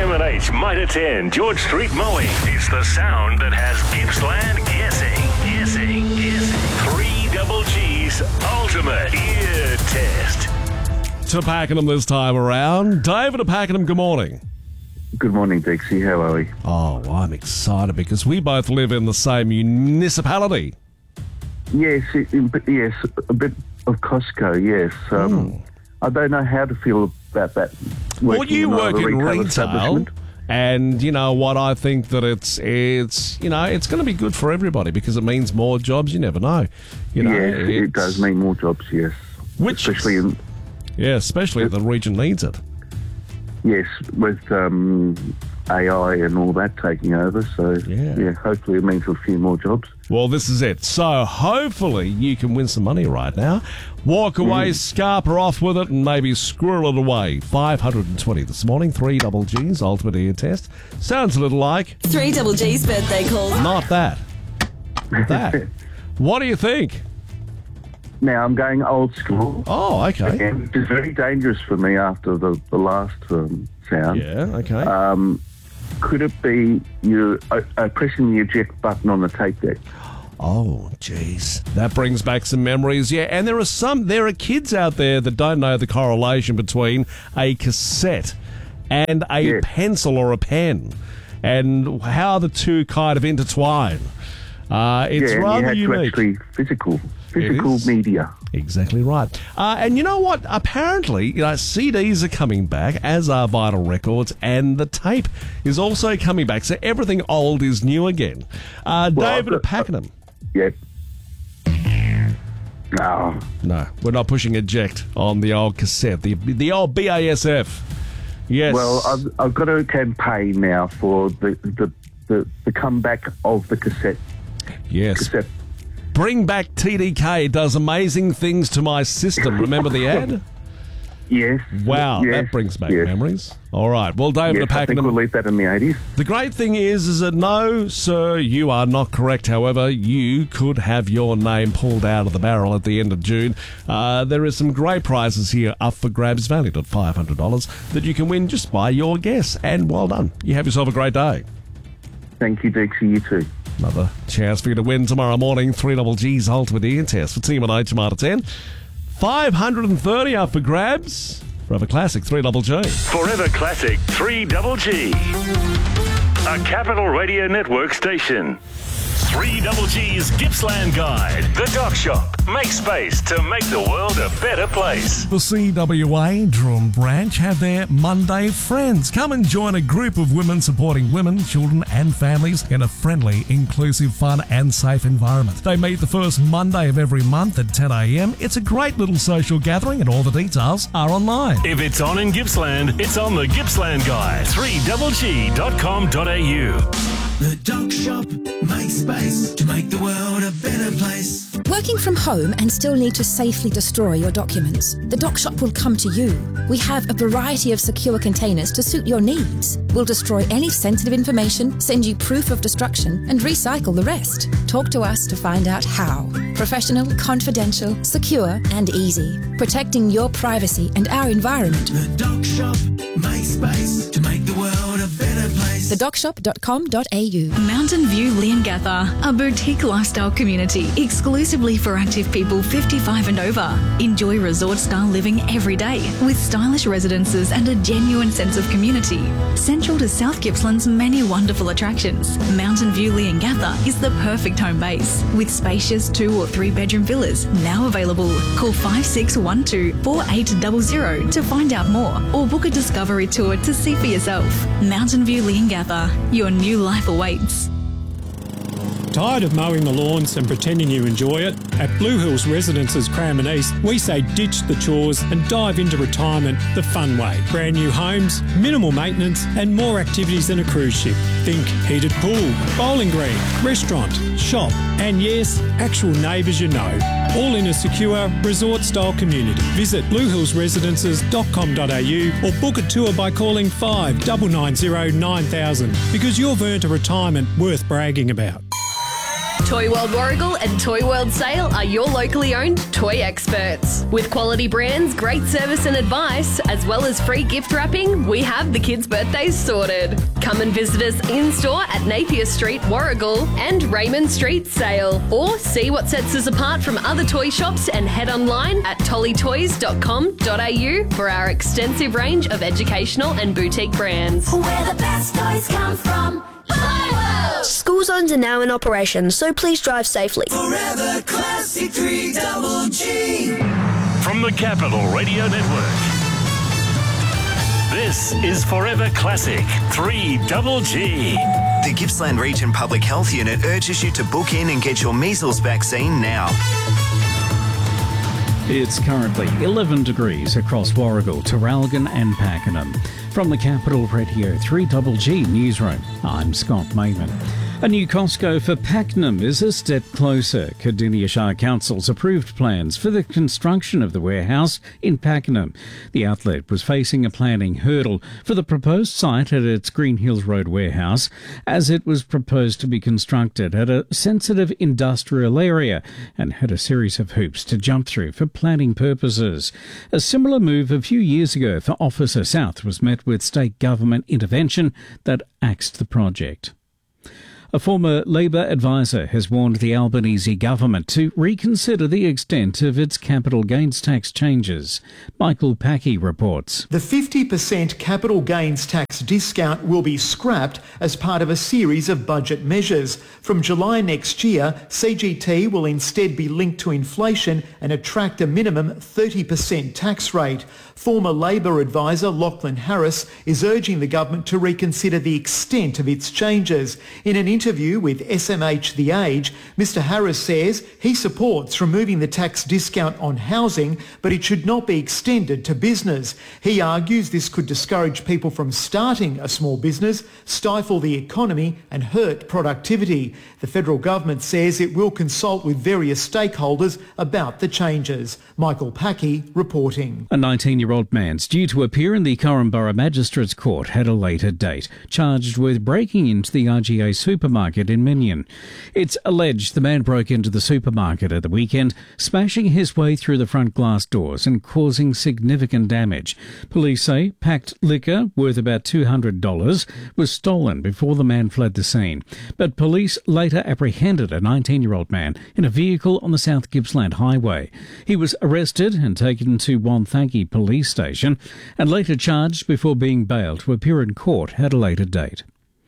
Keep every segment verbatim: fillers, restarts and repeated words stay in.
M and H Mitre ten, George Street Mowing. It's the sound that has Gippsland guessing, guessing, guessing. Three Double G's Ultimate Ear Test. To Pakenham this time around. David at Pakenham, good morning. Good morning, Dixie. How are we? Oh, I'm excited because we both live in the same municipality. Yes, it, yes, a bit of Costco, yes. Um, Mm. I don't know how to feel about that. Well, you in work a in retail, establishment. and you know what? I think that it's it's you know it's going to be good for everybody because it means more jobs. You never know. You know, Yes, it it's- does mean more jobs, yes. Which Especially in, yeah, especially if the region needs it. yes, with um, A I and all that taking over. So, Yeah. yeah, hopefully it means a few more jobs. Well, this is it. So hopefully you can win some money right now. Walk away, scarper off with it, and maybe squirrel it away. five hundred twenty this morning. Three Double G's Ultimate Ear Test. Sounds a little like Three Double G's birthday call. not that. That. What do you think? Now, I'm going old school. Oh, okay. And it's very dangerous for me after the, the last um, sound. Yeah, okay. Um, could it be you uh, uh, pressing the eject button on the tape deck? Oh, jeez. That brings back some memories. Yeah, and there are some, there are kids out there that don't know the correlation between a cassette and a Yes. pencil or a pen and how the two kind of intertwine. Uh, it's yeah, and rather you had unique. to actually physical, physical is. media. Exactly right. Uh, and you know what? Apparently, you know, C Ds are coming back, as are vinyl records, and the tape is also coming back. So everything old is new again. Uh, Well, David I've at got- Pakenham. Yep. No. No, we're not pushing eject on the old cassette, the the old B A S F. Yes. Well, I've, I've got a campaign now for the, the, the, the comeback of the cassette. yes. cassette. Bring back T D K. Does amazing things to my system. Remember the ad? Yes. Wow, yes, that brings back yes. memories. All right. Well, David Yes, at I think Pakenham. we'll leave that in the eighties. The great thing is, is that no, sir, you are not correct. However, you could have your name pulled out of the barrel at the end of June. Uh, there is some great prizes here up for grabs, valued at five hundred dollars, that you can win just by your guess. And well done. You have yourself a great day. Thank you, Dixie. You too. Another chance for you to win tomorrow morning. Three Double G's Ultimate Ear Test for Team and H Mitre ten. five hundred thirty up for grabs. Forever Classic, Three Double G. Forever Classic three Double G. A Capital Radio Network station. three Double G's Gippsland Guide. The Doc Shop. Make space to make the world a better place. The C W A Drum branch have their Monday Friends. Come and join a group of women supporting women, children and families in a friendly, inclusive, fun and safe environment. They meet the first Monday of every month at ten a.m. It's a great little social gathering and all the details are online. If it's on in Gippsland, it's on the Gippsland Guide. three double G dot com dot a u. The Doc Shop. Make space to make the world a better place. Working from home and still need to safely destroy your documents? The Doc Shop will come to you. We have a variety of secure containers to suit your needs. We'll destroy any sensitive information, send you proof of destruction, and recycle the rest. Talk to us to find out how. Professional, confidential, secure, and easy. Protecting your privacy and our environment. The Doc Shop. Make space to make the world a better place. the doc shop dot com dot a u. Mountain View Leongatha, a boutique lifestyle community exclusively for active people fifty-five and over. Enjoy resort-style living every day with stylish residences and a genuine sense of community. Central to South Gippsland's many wonderful attractions, Mountain View Leongatha is the perfect home base with spacious two or three bedroom villas now available. Call five six one two, four eight zero zero to find out more or book a discovery tour to see for yourself. Mountain View Leongatha, your new life awaits. Tired of mowing the lawns and pretending you enjoy it? At Blue Hills Residences Cranbourne East, we say ditch the chores and dive into retirement the fun way. Brand new homes, minimal maintenance and more activities than a cruise ship. Think heated pool, bowling green, restaurant, shop and yes, actual neighbours you know. All in a secure, resort-style community. Visit blue hills residences dot com dot a u or book a tour by calling five nine nine zero nine thousand because you've earned a retirement worth bragging about. Toy World Warragul and Toy World Sale are your locally owned toy experts. With quality brands, great service and advice, as well as free gift wrapping, we have the kids' birthdays sorted. Come and visit us in-store at Napier Street, Warragul and Raymond Street, Sale. Or see what sets us apart from other toy shops and head online at tolly toys dot com dot a u for our extensive range of educational and boutique brands. Where the best toys come from. School zones are now in operation, so please drive safely. Forever Classic three double G. From the Capital Radio Network, this is Forever Classic three double G. The Gippsland Region Public Health Unit urges you to book in and get your measles vaccine now. It's currently eleven degrees across Warragul, Traralgon and Pakenham. From the Capital Radio three double G Newsroom, I'm Scott Mayman. A new Costco for Pakenham is a step closer. Cardinia Shire Council's approved plans for the construction of the warehouse in Pakenham. The outlet was facing a planning hurdle for the proposed site at its Green Hills Road warehouse, as it was proposed to be constructed at a sensitive industrial area and had a series of hoops to jump through for planning purposes. A similar move a few years ago for Officer South was met with state government intervention that axed the project. A former Labor advisor has warned the Albanese government to reconsider the extent of its capital gains tax changes. Michael Packy reports. The fifty percent capital gains tax discount will be scrapped as part of a series of budget measures. From July next year, C G T will instead be linked to inflation and attract a minimum thirty percent tax rate. Former Labor advisor Lachlan Harris is urging the government to reconsider the extent of its changes. In an interview with S M H The Age, Mr Harris says he supports removing the tax discount on housing, but it should not be extended to business. He argues this could discourage people from starting a small business, stifle the economy and hurt productivity. The federal government says it will consult with various stakeholders about the changes. Michael Packy reporting. A nineteen-year-old man's due to appear in the Corranborough Magistrates Court at a later date, charged with breaking into the R G A supermarket in Minion. It's alleged the man broke into the supermarket at the weekend, smashing his way through the front glass doors and causing significant damage. Police say packed liquor worth about two hundred dollars was stolen before the man fled the scene. But police later apprehended a nineteen-year-old man in a vehicle on the South Gippsland Highway. He was arrested and taken to Wonthaggi Police Station and later charged before being bailed to appear in court at a later date.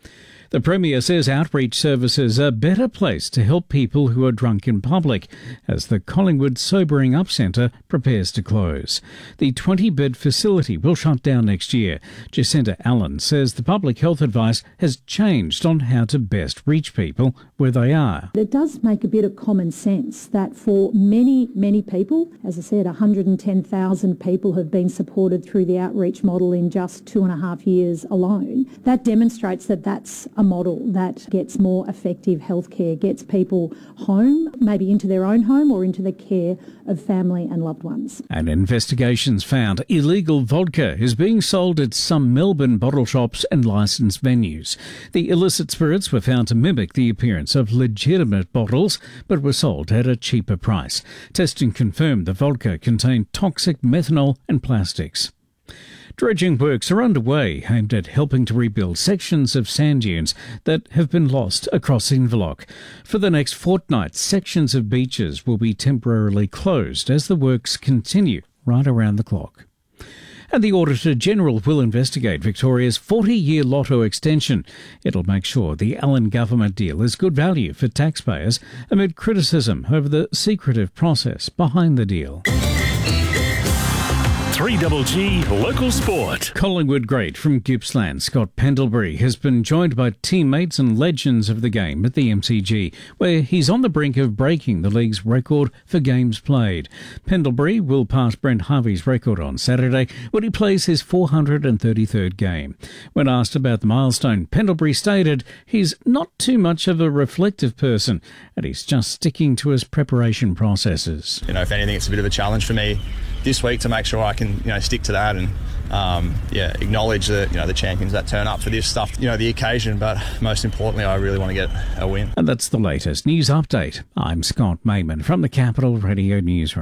The Premier says outreach services are better placed to help people who are drunk in public as the Collingwood Sobering Up Centre prepares to close. The twenty-bed facility will shut down next year. Jacinta Allen says the public health advice has changed on how to best reach people where they are. It does make a bit of common sense that for many, many people, as I said, one hundred ten thousand people have been supported through the outreach model in just two and a half years alone. That demonstrates that that's a model that gets more effective healthcare, gets people home, maybe into their own home or into the care of family and loved ones. And investigations found illegal vodka is being sold at some Melbourne bottle shops and licensed venues. The illicit spirits were found to mimic the appearance of legitimate bottles, but were sold at a cheaper price. Testing confirmed the vodka contained toxic methanol and plastics. Dredging works are underway aimed at helping to rebuild sections of sand dunes that have been lost across Inverloch. For the next fortnight, sections of beaches will be temporarily closed as the works continue right around the clock. And the Auditor-General will investigate Victoria's forty-year lotto extension. It'll make sure the Allen government deal is good value for taxpayers amid criticism over the secretive process behind the deal. three double G Local Sport. Collingwood great from Gippsland, Scott Pendlebury, has been joined by teammates and legends of the game at the M C G, where he's on the brink of breaking the league's record for games played. Pendlebury will pass Brent Harvey's record on Saturday when he plays his four hundred thirty-third game. When asked about the milestone, Pendlebury stated he's not too much of a reflective person and he's just sticking to his preparation processes. You know, if anything, it's a bit of a challenge for me this week to make sure I can, you know, stick to that and um, yeah, acknowledge the, you know, the champions that turn up for this stuff, you know, the occasion, but most importantly, I really want to get a win. And that's the latest news update. I'm Scott Mayman from the Capital Radio Newsroom.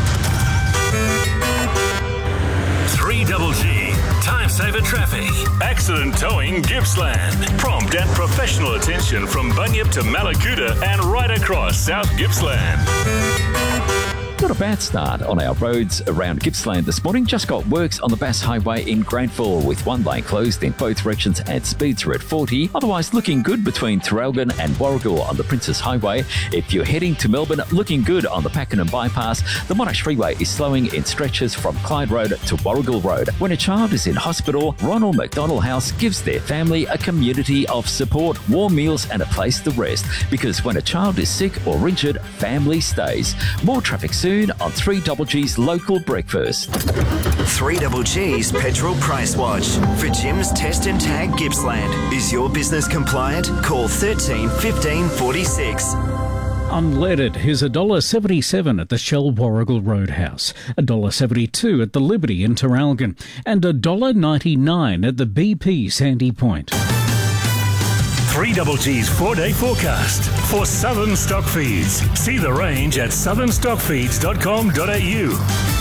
three Double G, time saver traffic, accident towing Gippsland, prompt and professional attention from Bunyip to Malakuta and right across South Gippsland. Not a bad start on our roads around Gippsland this morning. Just got works on the Bass Highway in Grantville with one lane closed in both directions and speeds are at forty. Otherwise looking good between Traralgon and Warragul on the Princes Highway. If you're heading to Melbourne, looking good on the Pakenham Bypass. The Monash Freeway is slowing in stretches from Clyde Road to Warragul Road. When a child is in hospital, Ronald McDonald House gives their family a community of support, warm meals and a place to rest. Because when a child is sick or injured, family stays. More traffic soon on three Double G's local breakfast. three Double G's Petrol Price Watch. For Jim's Test and Tag Gippsland. Is your business compliant? Call thirteen fifteen forty-six. Unleaded is one dollar seventy-seven at the Shell Warragul Roadhouse, one dollar seventy-two at the Liberty in Traralgon, and one dollar ninety-nine at the B P Sandy Point. three Double G's four-day forecast for Southern Stock Feeds. See the range at southern stock feeds dot com dot a u.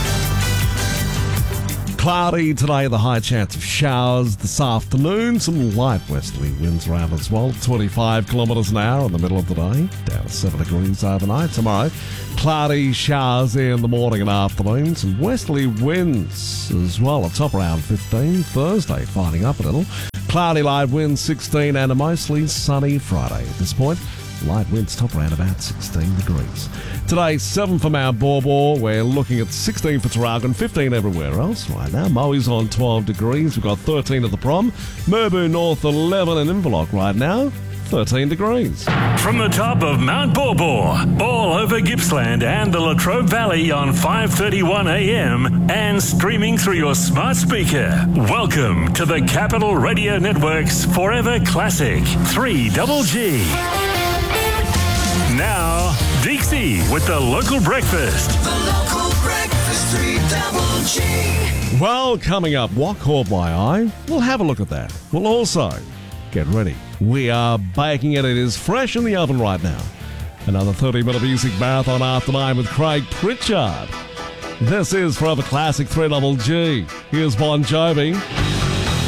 Cloudy today, the high chance of showers this afternoon. Some light westerly winds around as well. twenty-five kilometres an hour in the middle of the day. Down to seven degrees overnight. Tomorrow, cloudy showers in the morning and afternoon. Some westerly winds as well. A top around fifteen. Thursday, finding up a little. Cloudy light winds sixteen and a mostly sunny Friday. At this point, light winds top around about sixteen degrees. Today, seven for Mount Borbor. We're looking at sixteen for Traralgon, fifteen everywhere else right now. Moe's on twelve degrees. We've got thirteen at the Prom. Merbu North eleven and Inverloch right now, thirteen degrees. From the top of Mount Borbor, all over Gippsland and the Latrobe Valley on five thirty-one a m and streaming through your smart speaker. Welcome to the Capital Radio Network's Forever Classic, three Double G. Now, Dixie with the local breakfast. The local breakfast, three Double G. Well, coming up, what caught my eye? We'll have a look at that. We'll also get ready. We are baking it. It is fresh in the oven right now. Another thirty-minute music marathon after nine with Craig Pritchard. This is Forever Classic three Double G. Here's Bon Jovi.